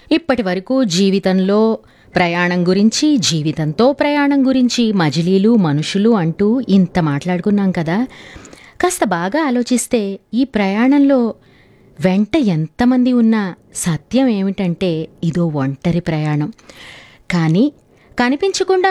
ఇప్పటి వరకు జీవితంలో ప్రయాణం గురించి, జీవితంతో ప్రయాణం గురించి, మజిలీలు, మనుషులు అంటూ ఇంత మాట్లాడుకున్నాం కదా! కాస్త బాగా ఆలోచిస్తే ఈ ప్రయాణంలో వెంట ఎంతమంది ఉన్నా సత్యం ఏమిటంటే ఇదో ఒంటరి ప్రయాణం. కానీ కనిపించకుండా